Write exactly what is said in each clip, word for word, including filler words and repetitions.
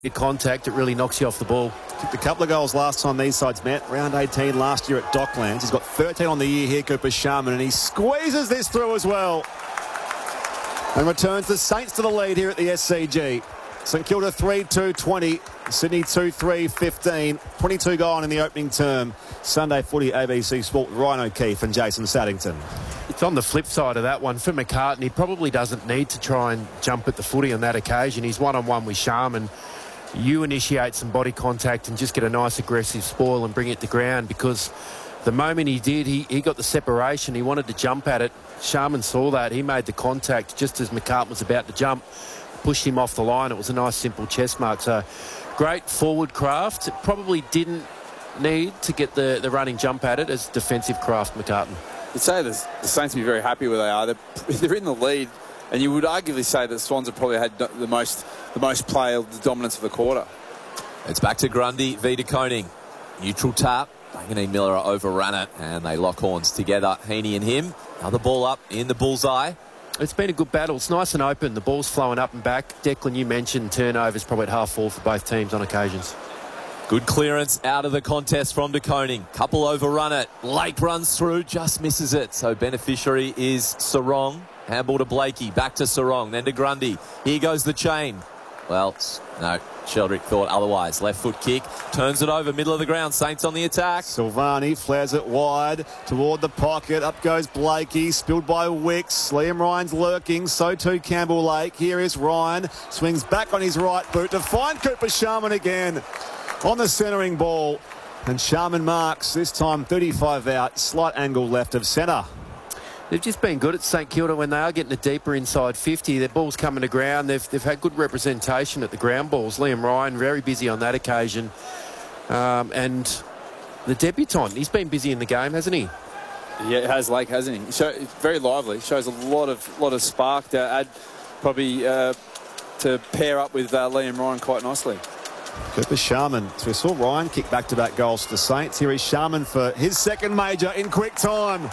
Your contact, it really knocks you off the ball. Kicked a couple of goals last time these sides met. Round eighteen last year at Docklands. He's got thirteen on the year here, Cooper Sharman, and he squeezes this through as well. And returns the Saints to the lead here at the S C G. St Kilda three two twenty, Sydney two three fifteen. twenty-two gone in the opening term. Sunday footy, A B C Sport, Ryan O'Keefe and Jason Saddington. It's on the flip side of that one. For McCartan, he probably doesn't need to try and jump at the footy on that occasion. He's one-on-one with Sharman. You initiate some body contact and just get a nice aggressive spoil and bring it to ground, because the moment he did, he, he got the separation. He wanted to jump at it. Sharman saw that. He made the contact just as McCartan was about to jump, pushed him off the line. It was a nice, simple chest mark. So great forward craft. It probably didn't need to get the, the running jump at it as defensive craft, McCartan. I'd say the Saints will be very happy where they are. They're, they're in the lead. And you would arguably say that Swans have probably had the most the most play, the dominance of the quarter. It's back to Grundy v De Koning. Neutral tap. Manganese Miller overran it, and they lock horns together. Heaney and him. Another ball up in the bullseye. It's been a good battle. It's nice and open. The ball's flowing up and back. Declan, you mentioned turnovers probably at half four for both teams on occasions. Good clearance out of the contest from De Koning. Couple overrun it. Lake runs through, just misses it. So beneficiary is Sarong. Handball to Blakey, back to Sarong, then to Grundy. Here goes the chain. Well, no, Sheldrick thought otherwise. Left foot kick, turns it over, middle of the ground. Saints on the attack. Silvani flares it wide toward the pocket. Up goes Blakey, spilled by Wicks. Liam Ryan's lurking, so too Campbell Lake. Here is Ryan, swings back on his right boot to find Cooper Sharman again on the centering ball. And Sharman marks, this time thirty-five out, slight angle left of centre. They've just been good at St Kilda when they are getting it deeper inside fifty. Their ball's coming to ground. They've, they've had good representation at the ground balls. Liam Ryan, very busy on that occasion. Um, and the debutant, he's been busy in the game, hasn't he? Yeah, it has, Lake, hasn't he? So, very lively. Shows a lot of lot of spark to add, probably uh, to pair up with uh, Liam Ryan quite nicely. Cooper Sharman. So we saw Ryan kick back-to-back goals to the Saints. Here is Sharman for his second major in quick time.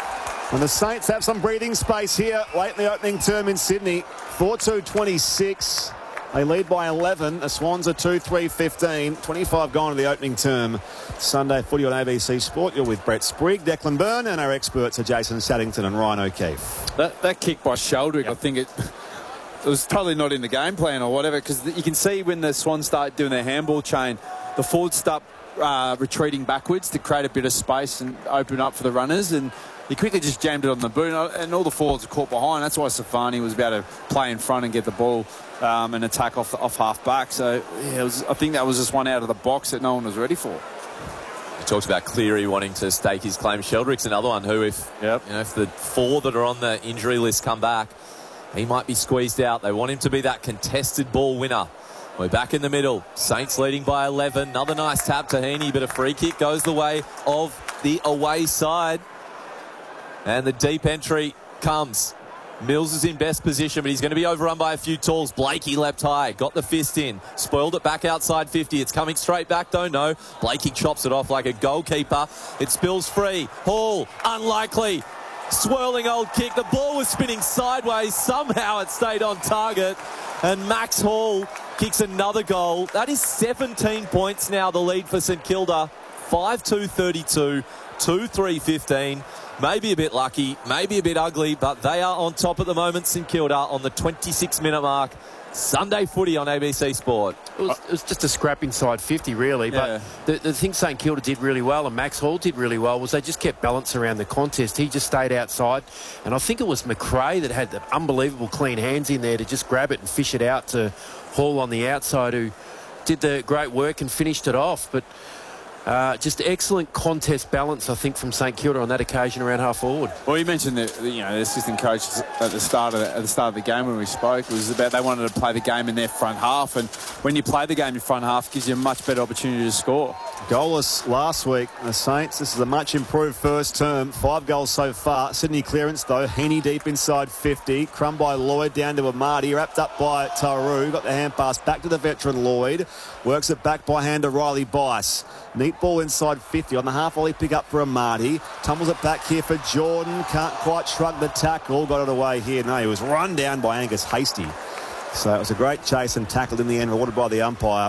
And the Saints have some breathing space here late in the opening term in Sydney. four two twenty-six. They lead by eleven. The Swans are two three fifteen. twenty-five gone in the opening term. Sunday footy on A B C Sport. You're with Brett Sprigg, Declan Byrne, and our experts are Jason Saddington and Ryan O'Keefe. That, that kick by Sheldrick, yep. I think it, it was totally not in the game plan or whatever, because you can see when the Swans start doing their handball chain, the forwards start uh, retreating backwards to create a bit of space and open up for the runners, and he quickly just jammed it on the boot, and all the forwards are caught behind. That's why Safani was about to play in front and get the ball um, and attack off off half back. So yeah, it was, I think that was just one out of the box that no one was ready for. He talks about Cleary wanting to stake his claim. Sheldrick's another one who, if yep. you know, if the four that are on the injury list come back, he might be squeezed out. They want him to be that contested ball winner. We're back in the middle. Saints leading by eleven. Another nice tap to Heaney, but a free kick goes the way of the away side. And the deep entry comes. Mills is in best position, but he's going to be overrun by a few tools. Blakey leapt high, got the fist in, spoiled it back outside fifty. It's coming straight back, though. No, Blakey chops it off like a goalkeeper. It spills free. Hall, unlikely. Swirling old kick. The ball was spinning sideways. Somehow it stayed on target. And Max Hall kicks another goal. That is seventeen points now, the lead for St Kilda. five two thirty-two, two three fifteen. Maybe a bit lucky, maybe a bit ugly, but they are on top at the moment, St Kilda, on the twenty-six minute mark. Sunday footy on A B C Sport. It was, it was just a scrap inside fifty, really. Yeah. But the, the thing St Kilda did really well, and Max Hall did really well, was they just kept balance around the contest. He just stayed outside. And I think it was McRae that had the unbelievable clean hands in there to just grab it and fish it out to Hall on the outside, who did the great work and finished it off. But Uh, just excellent contest balance, I think, from St Kilda on that occasion around half forward. Well, you mentioned the, the you know the assistant coach at the start of the, at the start of the game when we spoke. It was about they wanted to play the game in their front half, and when you play the game in front half, it gives you a much better opportunity to score. Goalless last week, the Saints. This is a much improved first term. Five goals so far. Sydney clearance though. Heaney deep inside fifty. Crumb by Lloyd down to Amadi. Wrapped up by Taru. Got the hand pass back to the veteran Lloyd. Works it back by hand to Riley Bice. Neat ball inside fifty on the half volley pick up for Amadi. Tumbles it back here for Jordan. Can't quite shrug the tackle. Got it away here. No, he was run down by Angus Hasty. So it was a great chase and tackled in the end, rewarded by the umpire.